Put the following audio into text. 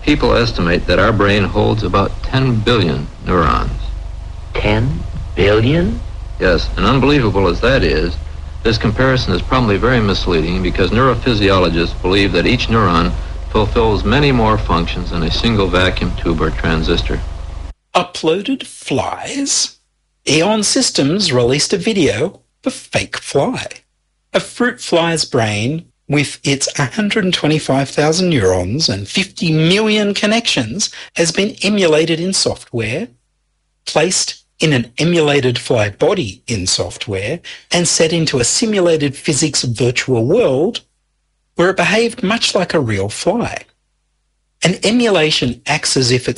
People estimate that our brain holds about 10 billion neurons. 10 billion? Yes, and unbelievable as that is, this comparison is probably very misleading because neurophysiologists believe that each neuron fulfills many more functions than a single vacuum tube or transistor. Uploaded flies? Eon Systems released a video of fake fly. A fruit fly's brain, with its 125,000 neurons and 50 million connections, has been emulated in software, placed in an emulated fly body in software, and set into a simulated physics virtual world where it behaved much like a real fly. An emulation acts as if it's